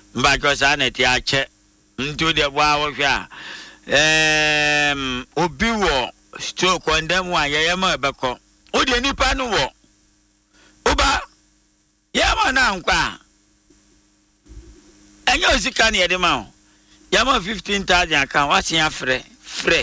Mbacho sana ti ache ntu de bwa wo hwa obi wo stroke ondem wa yeyema ebeko o de nipa no wo oba yema na nkwa enyo sika ne yede ma o yema 15,000 aka wase afre